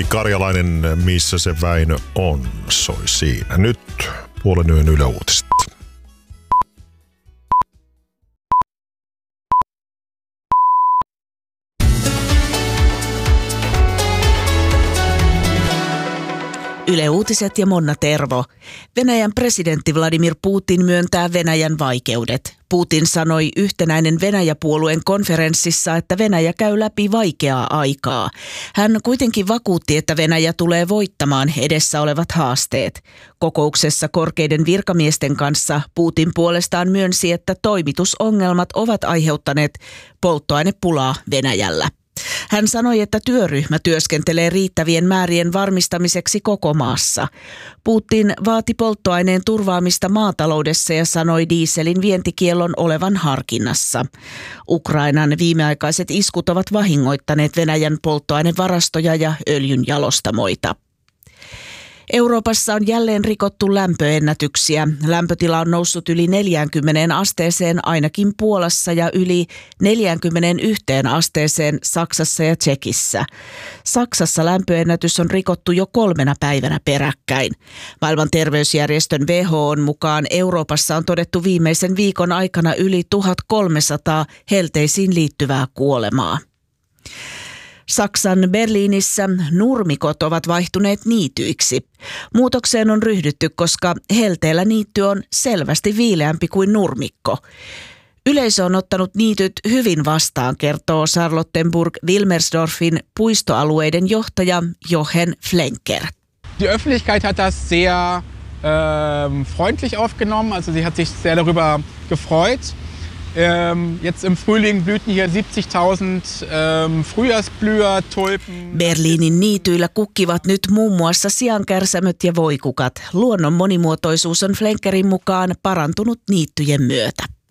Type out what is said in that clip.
Hei Karjalainen, missä se Väinö on, soi siinä. Nyt puolen yön Yle Uutiset. Yle Uutiset ja Monna Tervo. Venäjän presidentti Vladimir Putin myöntää Venäjän vaikeudet. Putin sanoi Yhtenäinen Venäjä-puolueen konferenssissa, että Venäjä käy läpi vaikeaa aikaa. Hän kuitenkin vakuutti, että Venäjä tulee voittamaan edessä olevat haasteet. Kokouksessa korkeiden virkamiesten kanssa Putin puolestaan myönsi, että toimitusongelmat ovat aiheuttaneet polttoainepulaa Venäjällä. Hän sanoi, että työryhmä työskentelee riittävien määrien varmistamiseksi koko maassa. Putin vaati polttoaineen turvaamista maataloudessa ja sanoi dieselin vientikiellon olevan harkinnassa. Ukrainan viimeaikaiset iskut ovat vahingoittaneet Venäjän polttoainevarastoja ja öljynjalostamoita. Euroopassa on jälleen rikottu lämpöennätyksiä. Lämpötila on noussut yli 40 asteeseen ainakin Puolassa ja yli 41 asteeseen Saksassa ja Tšekissä. Saksassa lämpöennätys on rikottu jo 3 päivänä peräkkäin. Maailman terveysjärjestön WHO:n mukaan Euroopassa on todettu viimeisen viikon aikana yli 1300 helteisiin liittyvää kuolemaa. Saksan Berliinissä nurmikot ovat vaihtuneet niityiksi. Muutokseen on ryhdytty, koska helteellä niitty on selvästi viileämpi kuin nurmikko. Yleisö on ottanut niityt hyvin vastaan, kertoo Charlottenburg-Wilmersdorfin puistoalueiden johtaja Jochen Flenker. Die Öffentlichkeit hat das sehr freundlich aufgenommen, also sie hat sich sehr darüber gefreut. Jetzt im Frühling blühten hier 70.000 Frühjahrsblüher, Tulpen. Berliinin niityillä kukkivat nyt muun muassa siankärsämöt ja voikukat. Luonnon monimuotoisuus on Flenkerin mukaan parantunut niittyjen myötä.